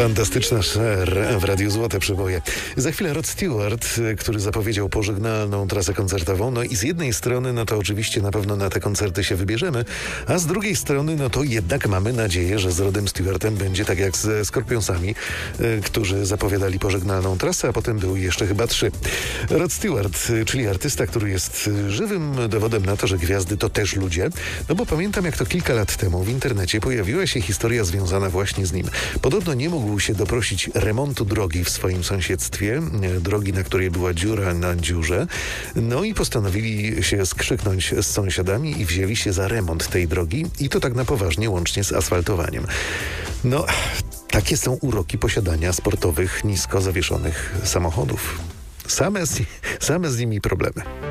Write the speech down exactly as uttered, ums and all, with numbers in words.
Fantastyczna Cher w Radiu Złote Przeboje. Za chwilę Rod Stewart, który zapowiedział pożegnalną trasę koncertową. No i z jednej strony, no to oczywiście na pewno na te koncerty się wybierzemy, a z drugiej strony, no to jednak mamy nadzieję, że z Rodem Stewartem będzie tak jak ze Scorpionsami, którzy zapowiadali pożegnalną trasę, a potem były jeszcze chyba trzy. Rod Stewart, czyli artysta, który jest żywym dowodem na to, że gwiazdy to też ludzie. No bo pamiętam, jak to kilka lat temu w internecie pojawiła się historia związana właśnie z nim. Podobno nie mógł się doprosić remontu drogi w swoim sąsiedztwie, drogi, na której była dziura na dziurze. No i postanowili się skrzyknąć z sąsiadami i wzięli się za remont tej drogi i to tak na poważnie, łącznie z asfaltowaniem. No, takie są uroki posiadania sportowych, nisko zawieszonych samochodów. Same z, same z nimi problemy.